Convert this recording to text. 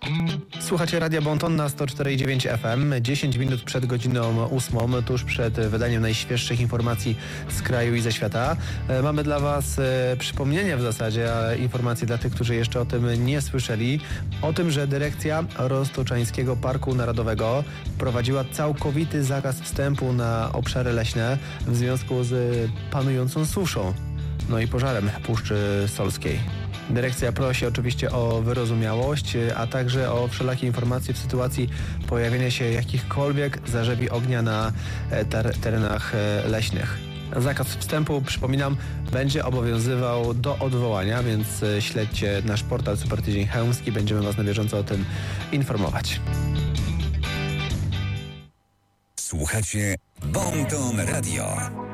Słuchacie Radia Bonton na 104,9 FM. 10 minut przed godziną 8, tuż przed wydaniem najświeższych informacji z kraju i ze świata. Mamy dla Was przypomnienie w zasadzie, informacje dla tych, którzy jeszcze o tym nie słyszeli. O tym, że dyrekcja Roztoczańskiego Parku Narodowego wprowadziła całkowity zakaz wstępu na obszary leśne w związku z panującą suszą, no i pożarem Puszczy Solskiej. Dyrekcja prosi oczywiście o wyrozumiałość, a także o wszelakie informacje w sytuacji pojawienia się jakichkolwiek zarzewi ognia na terenach leśnych. Zakaz wstępu, przypominam, będzie obowiązywał do odwołania, więc śledźcie nasz portal Super Tydzień Chełmski, będziemy Was na bieżąco o tym informować. Słuchacie Bonton Radio.